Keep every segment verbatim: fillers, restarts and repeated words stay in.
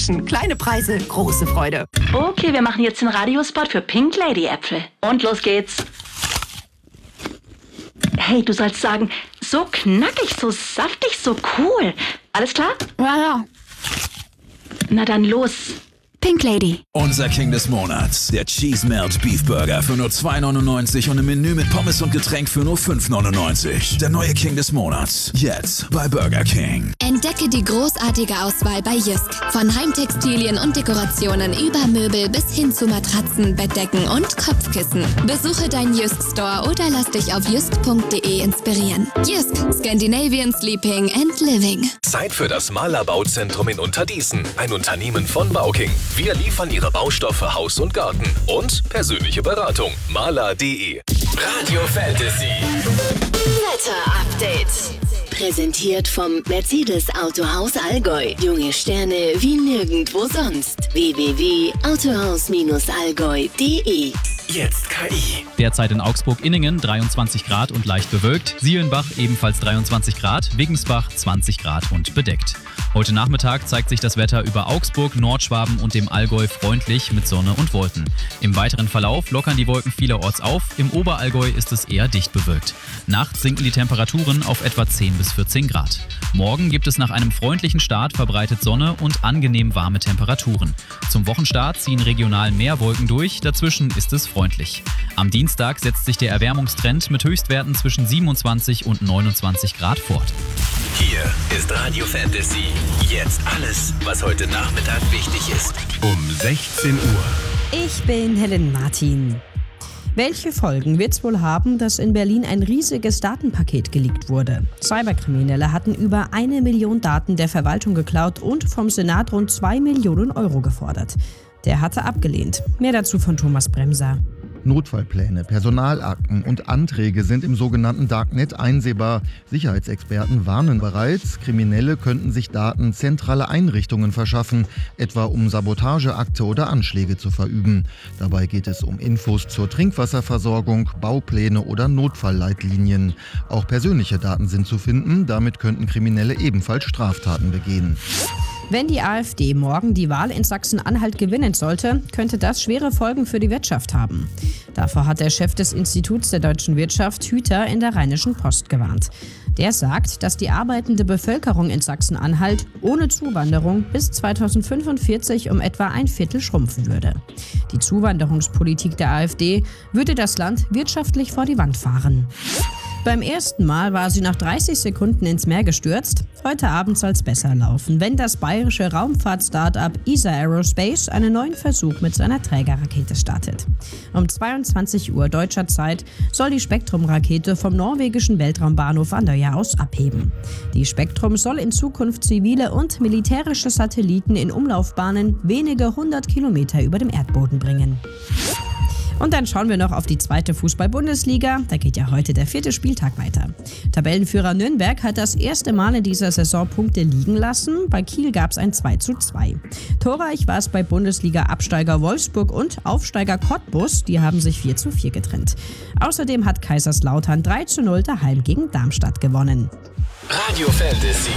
Menschen. Kleine Preise, große Freude. Okay, wir machen jetzt den Radiospot für Pink Lady Äpfel. Und los geht's. Hey, du sollst sagen, so knackig, so saftig, so cool. Alles klar? Ja, ja. Na dann los. Pink Lady. Unser King des Monats, der Cheese Melt Beef Burger für nur zwei neunundneunzig und im Menü mit Pommes und Getränk für nur fünf neunundneunzig. Der neue King des Monats, jetzt bei Burger King. Entdecke die großartige Auswahl bei Jysk. Von Heimtextilien und Dekorationen über Möbel bis hin zu Matratzen, Bettdecken und Kopfkissen. Besuche deinen Jysk Store oder lass dich auf jysk punkt de inspirieren. Jysk, Scandinavian Sleeping and Living. Zeit für das Mahler Bauzentrum in Unterdießen, ein Unternehmen von Bauking. Wir liefern Ihre Baustoffe Haus und Garten und persönliche Beratung. Mahler punkt de. Radio Fantasy. Wetter-Update. Präsentiert vom Mercedes Autohaus Allgäu. Junge Sterne wie nirgendwo sonst. w w w punkt autohaus allgäu punkt de. Jetzt K I. Derzeit in Augsburg-Inningen dreiundzwanzig Grad und leicht bewölkt. Sielenbach ebenfalls dreiundzwanzig Grad, Wiggensbach zwanzig Grad und bedeckt. Heute Nachmittag zeigt sich das Wetter über Augsburg, Nordschwaben und dem Allgäu freundlich mit Sonne und Wolken. Im weiteren Verlauf lockern die Wolken vielerorts auf. Im Oberallgäu ist es eher dicht bewölkt. Nachts sinken die Temperaturen auf etwa zehn bis vierzehn Grad. Morgen gibt es nach einem freundlichen Start verbreitet Sonne und angenehm warme Temperaturen. Zum Wochenstart ziehen regional mehr Wolken durch, dazwischen ist es freundlich. Am Dienstag setzt sich der Erwärmungstrend mit Höchstwerten zwischen siebenundzwanzig und neunundzwanzig Grad fort. Hier ist Radio Fantasy. Jetzt alles, was heute Nachmittag wichtig ist. Um sechzehn Uhr. Ich bin Helen Martin. Welche Folgen wird es wohl haben, dass in Berlin ein riesiges Datenpaket geleakt wurde? Cyberkriminelle hatten über eine Million Daten der Verwaltung geklaut und vom Senat rund zwei Millionen Euro gefordert. Der hatte abgelehnt. Mehr dazu von Thomas Bremser. Notfallpläne, Personalakten und Anträge sind im sogenannten Darknet einsehbar. Sicherheitsexperten warnen bereits, Kriminelle könnten sich Daten zentraler Einrichtungen verschaffen, etwa um Sabotageakte oder Anschläge zu verüben. Dabei geht es um Infos zur Trinkwasserversorgung, Baupläne oder Notfallleitlinien. Auch persönliche Daten sind zu finden, damit könnten Kriminelle ebenfalls Straftaten begehen. Wenn die AfD morgen die Wahl in Sachsen-Anhalt gewinnen sollte, könnte das schwere Folgen für die Wirtschaft haben. Davor hat der Chef des Instituts der deutschen Wirtschaft, Hüter, in der Rheinischen Post gewarnt. Der sagt, dass die arbeitende Bevölkerung in Sachsen-Anhalt ohne Zuwanderung bis zweitausendfünfundvierzig um etwa ein Viertel schrumpfen würde. Die Zuwanderungspolitik der AfD würde das Land wirtschaftlich vor die Wand fahren. Beim ersten Mal war sie nach dreißig Sekunden ins Meer gestürzt. Heute Abend soll es besser laufen, wenn das bayerische Raumfahrt-Startup E S A Aerospace einen neuen Versuch mit seiner Trägerrakete startet. Um zweiundzwanzig Uhr deutscher Zeit soll die Spektrum-Rakete vom norwegischen Weltraumbahnhof Andøya aus abheben. Die Spektrum soll in Zukunft zivile und militärische Satelliten in Umlaufbahnen wenige hundert Kilometer über dem Erdboden bringen. Und dann schauen wir noch auf die zweite Fußball-Bundesliga. Da geht ja heute der vierte Spieltag weiter. Tabellenführer Nürnberg hat das erste Mal in dieser Saison Punkte liegen lassen. Bei Kiel gab es ein zwei zu zwei. Torreich war es bei Bundesliga-Absteiger Wolfsburg und Aufsteiger Cottbus. Die haben sich vier zu vier getrennt. Außerdem hat Kaiserslautern drei zu null daheim gegen Darmstadt gewonnen. Radio Fantasy.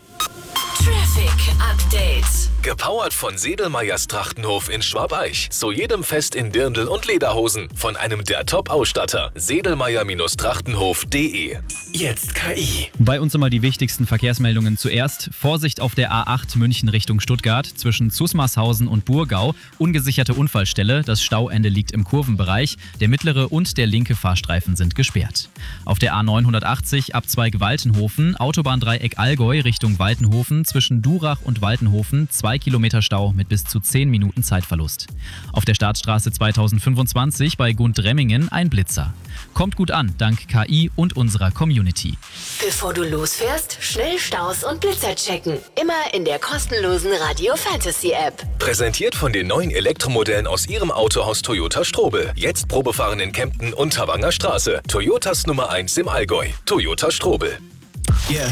Traffic Update. Gepowert von Sedelmeyers Trachtenhof in Schwabeich. Zu jedem Fest in Dirndl und Lederhosen. Von einem der Top-Ausstatter. Sedelmeyer Trachtenhof punkt de. Jetzt K I. Bei uns immer die wichtigsten Verkehrsmeldungen zuerst. Vorsicht auf der A acht München Richtung Stuttgart zwischen Zusmarshausen und Burgau. Ungesicherte Unfallstelle. Das Stauende liegt im Kurvenbereich. Der mittlere und der linke Fahrstreifen sind gesperrt. Auf der A neunhundertachtzig Abzweig Waltenhofen. Autobahndreieck Allgäu Richtung Waltenhofen zwischen Durach und Waltenhofen. Zwei Kilometer Stau mit bis zu zehn Minuten Zeitverlust. Auf der Staatsstraße zweitausendfünfundzwanzig bei Gundremmingen ein Blitzer. Kommt gut an, dank K I und unserer Community. Bevor du losfährst, schnell Staus und Blitzer checken. Immer in der kostenlosen Radio Fantasy App. Präsentiert von den neuen Elektromodellen aus Ihrem Autohaus Toyota Strobel. Jetzt Probefahren in Kempten und Tawanger Straße. Toyotas Nummer eins im Allgäu. Toyota Strobel. Yeah.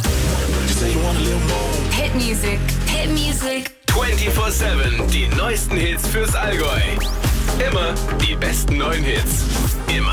Hit Music. Hit Music. vierundzwanzig sieben. Die neuesten Hits fürs Allgäu. Immer die besten neuen Hits. Immer.